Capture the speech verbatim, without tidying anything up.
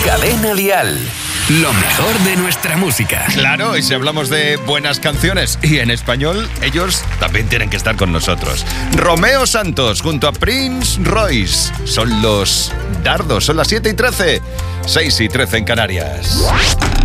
Cadena Dial. Lo mejor de nuestra música. Claro, y si hablamos de buenas canciones y en español, ellos también tienen que estar con nosotros. Romeo Santos junto a Prince Royce. Son los Dardos, son las siete y trece. seis y trece en Canarias.